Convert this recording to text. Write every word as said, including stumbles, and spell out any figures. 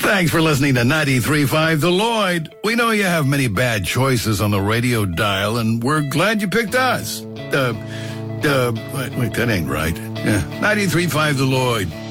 Thanks for listening to ninety-three point five The Lloyd. We know you have many bad choices on the radio dial, and we're glad you picked us. Uh, uh, wait, wait that ain't right. Yeah, ninety-three point five The Lloyd.